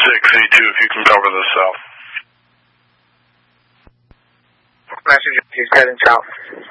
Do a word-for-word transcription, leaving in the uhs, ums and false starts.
six, A two, if you can cover the south. Message, he's heading south.